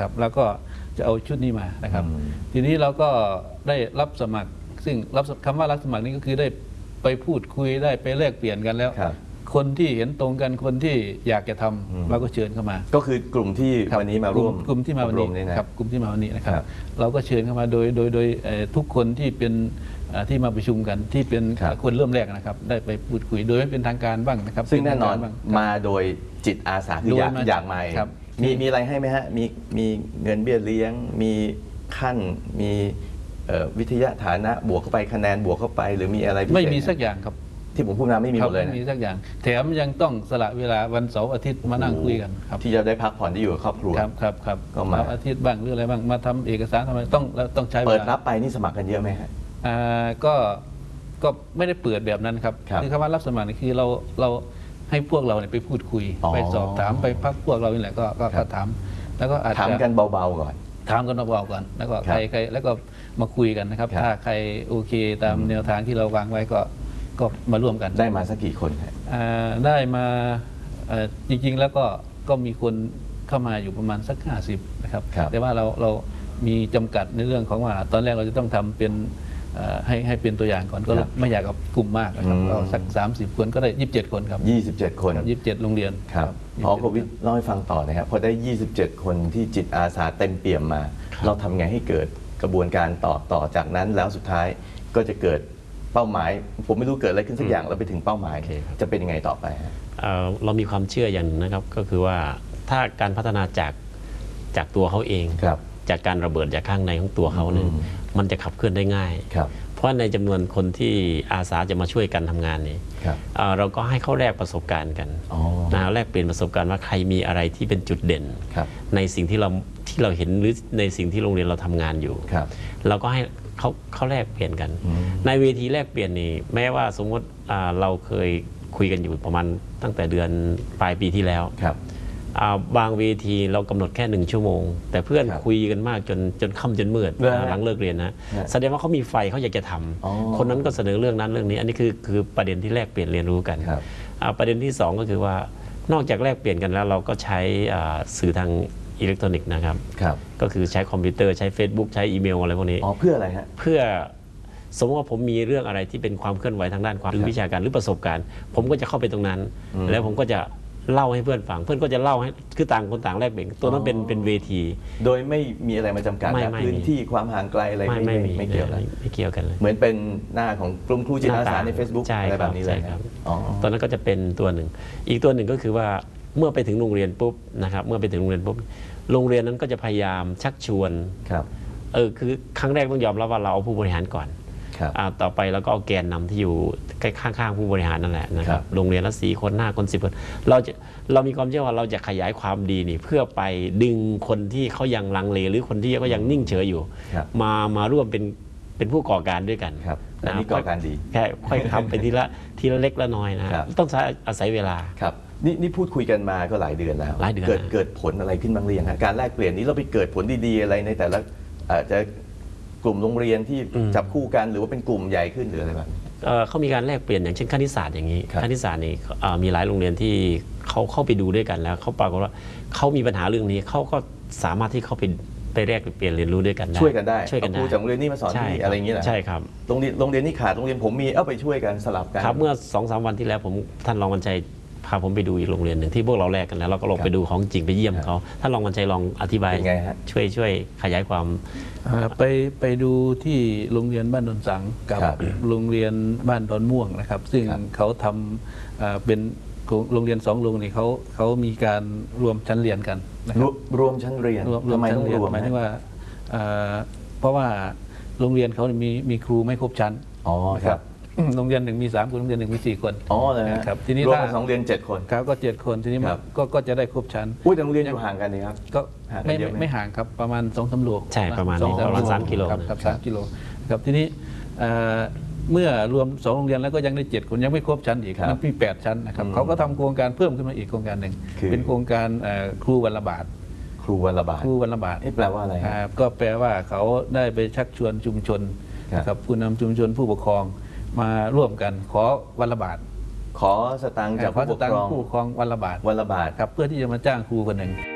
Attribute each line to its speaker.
Speaker 1: นะครับแล้วก็จะเอาชุดนี้มานะครับทีนี้เราก็ได้รับสมัครซึ่งคำว่ารับสมัครนี้ก็คือได้ไปพูดคุยได้ไปแลกเปลี่ยนกันแล้วคนที่เห็นตรงกันคนที่อยากจะทำเราก็เชิญเข้ามา
Speaker 2: ก็คือกลุ่มที่วันนี้มาร่วม
Speaker 1: กลุ่มที่มาวันนี้ครับกลุ่มที่มาวันนี้นะครับเราก็เชิญเข้ามาโดยทุกคนที่เป็นที่มาประชุมกันที่เป็นคนเริ่มแรกนะครับได้ไปพูดคุยโดยไม่เป็นทางการบ้างนะครับ
Speaker 2: ซึ่งแน่นอนมาโดยจิตอาสาคืออยากมามีอะไรให้ไหมฮะมีเงินเบี้ยเลี้ยงมีขั้นมีวิทยาฐานะบวกเข้าไปคะแนนบวกเข้าไปหรือมีอะไร
Speaker 1: ไม่มีสักอย่างครับ
Speaker 2: ที่ผมพูดมาไม่มีหมดเลย
Speaker 1: ไม่มีสักอย่างแถมยังต้องสละเวลาวันเสาร์อาทิตย์มานั่งคุยกันครับ
Speaker 2: ที่จะได้พักผ่อนที่อยู่กับครอบครัว
Speaker 1: ครับก็มาอาทิตย์บ้างหรืออะไรบ้างมาทำเอกสารทำไมต้องใช้เวลา
Speaker 2: เปิดรับไปนี่สมัครกันเยอะไหมฮะ
Speaker 1: ก็ไม่ได้เปิดแบบนั้นครับคือคำว่ารับสมัครนี่คือเราให้พวกเราเนี่ยไปพูดคุยไปสอบถามไปพักพวกเรานี่แหละก็ถามแล้วก็
Speaker 2: ถามกันเบาๆก่อน
Speaker 1: ถามกันเบาๆก่อนแล้วก็ใครแล้วก็มาคุยกันนะครับถ้าใครโอเคตามแนวทางที่เราวางไว้ก็มาร่วมกัน
Speaker 2: ได้มาสักกี่คน
Speaker 1: ได้มาจริงๆแล้วก็มีคนเข้ามาอยู่ประมาณสัก50นะครับแต่ว่าเรามีจำกัดในเรื่องของว่าตอนแรกเราจะต้องทำเป็นให้เป็นตัวอย่างก่อนก็ไม่อยากกับกลุ่มมากนะครับเราสัก30 คนก็ได้27 คนครับ
Speaker 2: 27 คน
Speaker 1: 27โรงเรียน
Speaker 2: ครับพอโควิดเล่าให้ฟังต่อนะครับพอได้27 คนที่จิตอาสาเต็มเปี่ยมมาเราทำไงให้เกิดกระบวนการต่อจากนั้นแล้วสุดท้ายก็จะเกิดเป้าหมายผมไม่รู้เกิดอะไรขึ้นสักอย่างเราไปถึงเป้าหมายจะเป็นยังไงต่อไป
Speaker 3: เรามีความเชื่ออย่างนึงนะครับก็คือว่าถ้าการพัฒนาจากตัวเขาเองจากการระเบิดจากข้างในของตัวเขาเนี่ยมันจะขับเคลื่อนได้ง่ายเพราะในจำนวนคนที่อาสาจะมาช่วยกันทำงานนี้เราก็ให้เขาแลกประสบการณ์กันแลกเปลี่ยนประสบการณ์ว่าใครมีอะไรที่เป็นจุดเด่นในสิ่งที่เราเห็นหรือในสิ่งที่โรงเรียนเราทำงานอยู่เราก็ให้เขาแลกเปลี่ยนกันในเวทีแลกเปลี่ยนนี่แม้ว่าสมมติเราเคยคุยกันอยู่ประมาณตั้งแต่เดือนปลายปีที่แล้วบางเวทีเรากำหนดแค่1 ชั่วโมงแต่เพื่อนคุยกันมากจนค่ำจนมืดหลังเลิกเรียนนะแสดงว่าเขามีไฟเขาอยากจะทำคนนั้นก็เสนอเรื่องนั้นเรื่องนี้อันนี้คือประเด็นที่แลกเปลี่ยนเรียนรู้กันประเด็นที่2ก็คือว่านอกจากแลกเปลี่ยนกันแล้วเราก็ใช้สื่อทางอิเล็กทรอนิกส์นะครับก็คือใช้คอมพิวเตอร์ใช้ Facebook ใช้อีเมลอะไรพวกนี้
Speaker 2: เพื่ออะไรฮะ
Speaker 3: เพื่อสมมติว่าผมมีเรื่องอะไรที่เป็นความเคลื่อนไหวทางด้านความรู้วิชาการหรือประสบการณ์ผมก็จะเข้าไปตรงนั้นแล้วผมก็จะเล่าให้เพื่อนฟังเพื่อนก็จะเล่าให้คือต่างคนต่างแลกเปลี่ยนตัวนั้นเป็นเวที
Speaker 2: โดยไม่มีอะไรมาจำกัดพื้นที่ความห่างไกลอะไรไม่เกี่ยวกัน
Speaker 3: ไม่เกี่ยวกันเลย
Speaker 2: เหมือนเป็นหน้าของกลุ่มครูจิตอาสาใน Facebook อะไรแบบนี้เลยครับ
Speaker 3: ตอนนั้นก็จะเป็นตัวหนึ่งอีกตัวหนึ่งก็คือว่าเมื่อไปถึงโรงเรียนปุ๊บนะครับเมื่อไปถึงโรงเรียนปุ๊บโรงเรียนนั้นก็จะพยายามชักชวนคือครั้งแรกต้องยอมรับว่าเราเอาผู้บริหารก่อนต่อไปเราก็เอาแกนนำที่อยู่ใกล้ข้างๆผู้บริหารนั่นแหละนะครับโรงเรียนละ4 คน5 คน10 คนเรามีความเชื่อว่าเราจะขยายความดีนี่เพื่อไปดึงคนที่เขายังลังเลหรือคนที่เขายังนิ่งเฉยอยู่มาร่วมเป็นผู้ก่อการด้วยกัน
Speaker 2: นะนี่ก่อการดี
Speaker 3: แค่ค่อยทำไปทีละเล็กละน้อยนะต้องอาศัยเวลา
Speaker 2: ครับนี่พูดคุยกันมาก็หลายเดือนแล้วเกิดผลอะไรขึ้นบ้างหรือยังการแลกเปลี่ยนนี้เราไปเกิดผลดีๆอะไรในแต่ละจะกลุ่มโรงเรียนที่จับคู่กันหรือว่าเป็นกลุ่มใหญ่ขึ้นหรืออะไรแบบ
Speaker 3: เขามีการแลกเปลี่ยนอย่างเช่นคณิตศาสตร์อย่างนี้คณิตศาสตร์นี่มีหลายโรงเรียนที่เขาเข้าไปดูด้วยกันแล้วเขาปรากฏว่าเขามีปัญหาเรื่องนี้เขาก็สามารถที่เขาไปแลกเปลี่ยนเรียนรู้ด้วยกันได้
Speaker 2: ช่วยกันได้ครูจากโรงเรียนนี้มาสอนที่อะไรอย่างนี้แหละ
Speaker 3: ใช่ครับ
Speaker 2: โรงเรียนนี้ขาดโรงเรียนผมมีเอาไปช่วยกันสลับกัน
Speaker 3: ครับเมื่อ 2-3 วันที่แล้วท่านรองวันชัยพาผมไปดูอีกโรงเรียนหนึ่งที่พวกเราแลกกันแล้วเราก็ลงไปดูของจริงไปเยี่ยมเขาท่านรองวันชัยลองอธิบายช่วยขยายความ
Speaker 1: ไปดูที่โรงเรียนบ้านดอนสังกับโรงเรียนบ้านดอนม่วงนะครับซึ่งเขาทำเป็นโรงเรียน2 โรงนี่เขามีการรวมชั้นเรียนกัน
Speaker 2: นะครับรวมชั้นเรียน
Speaker 1: ทำไมต้องรวมหมายถึงว่าเพราะว่าโรงเรียนเขามีครูไม่ครบชั้น
Speaker 2: ครับ
Speaker 1: โรงเรียน1มี3 คนโรงเรียน1มี4 คน
Speaker 2: เลย
Speaker 1: ครับทีนี้
Speaker 2: รวมกัน2 โรงเรียน7 คน
Speaker 1: ครับก็7 คนทีนี้ก็จะได้ครบชั้น
Speaker 2: แต่โรงเรียนอยู่ห่างกันนี่ครับ
Speaker 1: ก็ไม่ห่างครับประมาณ2-3 โล
Speaker 3: ใช่ประมาณ3 กิโล
Speaker 1: ครับ3 กิโลครับทีนี้เมื่อรวม2 โรงเรียนแล้วก็ยังได้7 คนยังไม่ครบชั้นอีกมันมี8 ชั้นนะครับเขาก็ทำโครงการเพิ่มขึ้นมาอีกโครงการหนึ่งเป็นโครงการครูวันละบาท
Speaker 2: ครูวันละบาท
Speaker 1: แปลว่าอะไรก็แปลว่าเขาได้ไปชักชวนชุมชนกับผู้นำชุมชนผู้ปกครองมาร่วมกันขอวันละบาท
Speaker 2: ขอสตางค์จากผู้ปกครอง
Speaker 1: วันละบาท
Speaker 2: ครับ
Speaker 1: เพื่อที่จะมาจ้างครูคนหนึ่ง